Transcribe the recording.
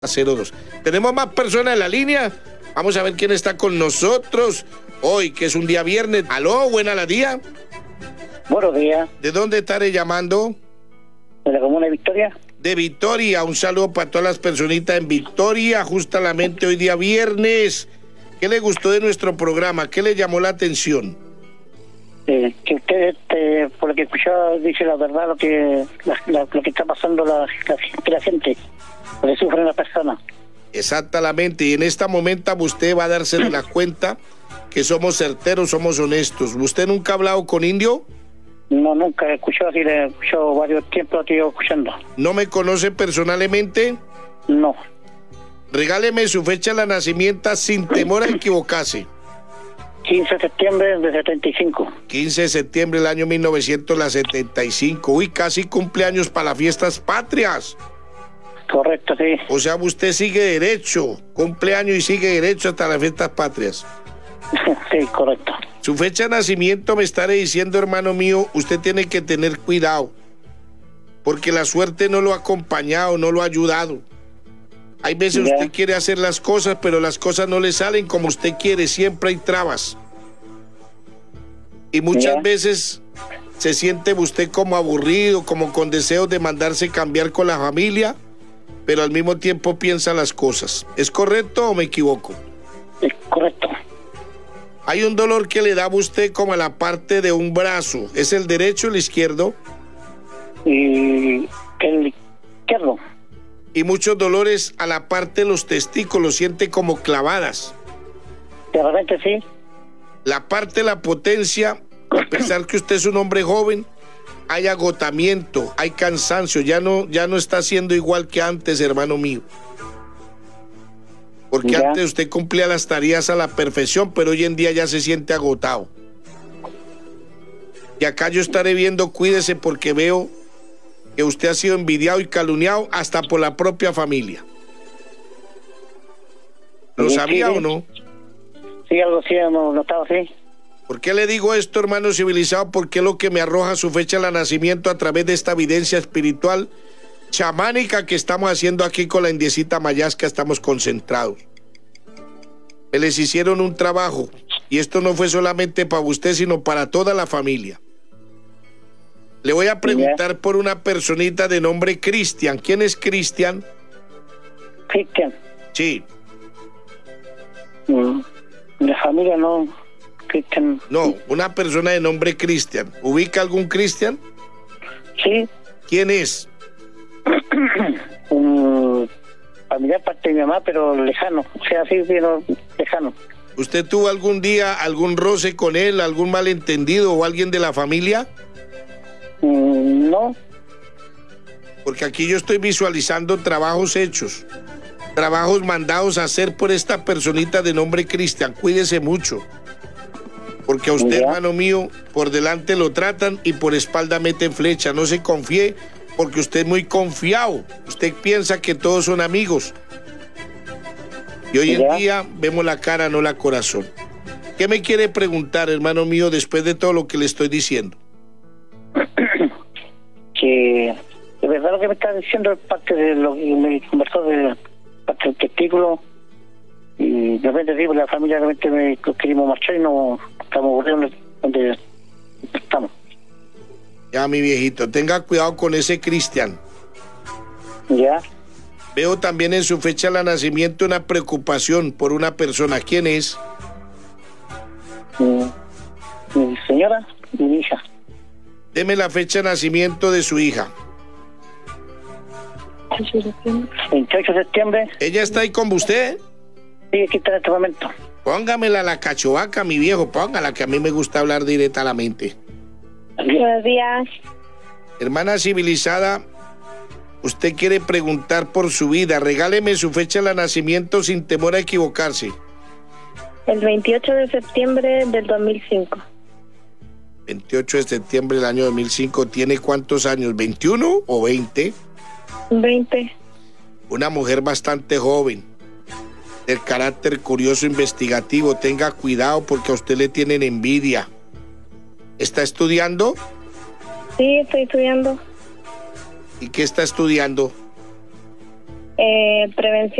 02. Tenemos más personas en la línea. Vamos a ver quién está con nosotros hoy, que es un día viernes. Aló, buena la día. Buenos días. ¿De dónde estaré llamando? ¿De la comuna de Victoria? De Victoria. Un saludo para todas las personitas en Victoria, justamente hoy día viernes. ¿Qué le gustó de nuestro programa? ¿Qué le llamó la atención? Que usted, por lo que escuchaba, dice la verdad, lo que está pasando la gente, lo que sufren las personas. Exactamente, y en esta momento usted va a darse de la cuenta que somos certeros, somos honestos. ¿Usted nunca ha hablado con Indio? No, nunca he escuchado, así le he escuchado varios tiempos, estoy escuchando. ¿No me conoce personalmente? No. Regáleme su fecha de nacimiento sin temor a equivocarse. 15 de septiembre de 75. 15 de septiembre del año 1975. Uy, casi cumpleaños para las fiestas patrias. Correcto, sí. O sea, usted sigue derecho, cumpleaños y sigue derecho hasta las fiestas patrias. Sí, correcto. Su fecha de nacimiento me estaré diciendo, hermano mío, usted tiene que tener cuidado, porque la suerte no lo ha acompañado, no lo ha ayudado. Hay veces usted quiere hacer las cosas, pero las cosas no le salen como usted quiere, siempre hay trabas. Y muchas veces se siente usted como aburrido, como con deseos de mandarse cambiar con la familia, pero al mismo tiempo piensa las cosas. ¿Es correcto o me equivoco? Es correcto. Hay un dolor que le da a usted como a la parte de un brazo. ¿Es el derecho o el izquierdo? Y el izquierdo. Y muchos dolores a la parte de los testículos, siente como clavadas. De repente sí. La parte de la potencia, a pesar que usted es un hombre joven, hay agotamiento, hay cansancio, ya no está siendo igual que antes, hermano mío. Porque antes usted cumplía las tareas a la perfección, pero hoy en día ya se siente agotado. Y acá yo estaré viendo, cuídese, porque veo que usted ha sido envidiado y calumniado hasta por la propia familia. ¿Lo sabía o no? Sí, algo sí, hemos notado, sí. ¿Por qué le digo esto, hermano civilizado? Porque es lo que me arroja su fecha de nacimiento a través de esta evidencia espiritual chamánica que estamos haciendo aquí con la indiecita Mayasca. Estamos concentrados. Me les hicieron un trabajo, y esto no fue solamente para usted, sino para toda la familia. Le voy a preguntar por una personita de nombre Cristian. ¿Quién es Cristian? Cristian. Sí. De familia no. Cristian. No, una persona de nombre Cristian. ¿Ubica algún Cristian? Sí. ¿Quién es? Un familiar parte de mi mamá, pero lejano. O sea, sí, pero lejano. ¿Usted tuvo algún día algún roce con él, algún malentendido o alguien de la familia? No. Porque aquí yo estoy visualizando trabajos hechos, trabajos mandados a hacer por esta personita de nombre Cristian. Cuídese mucho, porque a usted, hermano mío, por delante lo tratan y por espalda meten flecha. No se confíe, porque usted es muy confiado. Usted piensa que todos son amigos. Y hoy en día vemos la cara, no la corazón. ¿Qué me quiere preguntar, hermano mío, después de todo lo que le estoy diciendo? Que de verdad lo que me está diciendo es parte de lo que me conversó de parte del testículo, y de repente digo, la familia de repente nos querimos marchar y no estamos volviendo donde estamos. Ya, mi viejito, tenga cuidado con ese Cristian. Ya. Veo también en su fecha de nacimiento una preocupación por una persona. ¿Quién es? Mi señora y mi hija. Deme la fecha de nacimiento de su hija. 28 de septiembre. ¿Ella está ahí con usted? Sí, aquí está en este momento. Póngamela a la cachovaca, mi viejo, póngala, que a mí me gusta hablar directamente. Buenos días. Hermana civilizada, usted quiere preguntar por su vida. Regáleme su fecha de nacimiento sin temor a equivocarse. El 28 de septiembre del 2005. 28 de septiembre del año 2005. ¿Tiene cuántos años? ¿21 o 20? 20. Una mujer bastante joven, del carácter curioso, investigativo. Tenga cuidado porque a usted le tienen envidia. ¿Está estudiando? Sí, estoy estudiando. ¿Y qué está estudiando? prevención